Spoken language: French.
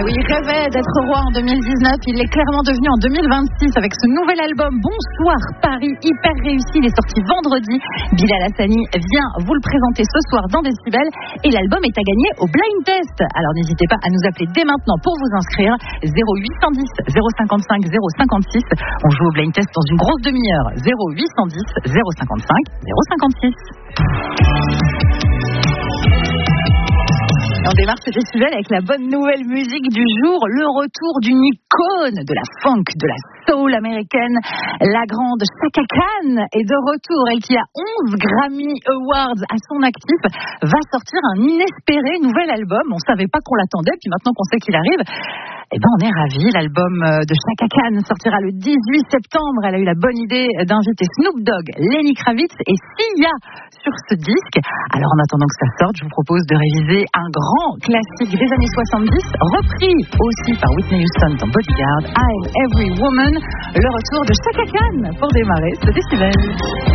Oui, il rêvait d'être roi en 2019. Il l'est clairement devenu en 2026 avec ce nouvel album Bonsoir Paris, hyper réussi. Il est sorti vendredi. Bilal Hassani vient vous le présenter ce soir dans Décibel. Et l'album est à gagner au blind test. Alors n'hésitez pas à nous appeler dès maintenant pour vous inscrire. 0810 055 056. On joue au blind test dans une grosse demi-heure. 0810 055 056. On démarre ce festival avec la bonne nouvelle musique du jour, le retour d'une icône de la funk, de la soul américaine, la grande Chaka Khan est de retour. Elle qui a 11 Grammy Awards à son actif va sortir un inespéré nouvel album. On savait pas qu'on l'attendait, puis maintenant qu'on sait qu'il arrive, eh ben on est ravis. L'album de Chaka Khan sortira le 18 septembre. Elle a eu la bonne idée d'inviter Snoop Dogg, Lenny Kravitz et Sia sur ce disque. Alors en attendant que ça sorte, je vous propose de réviser un grand classique des années 70, repris aussi par Whitney Houston dans Bodyguard, I'm Every Woman. Le retour de Chaka Khan pour démarrer ce Décibel.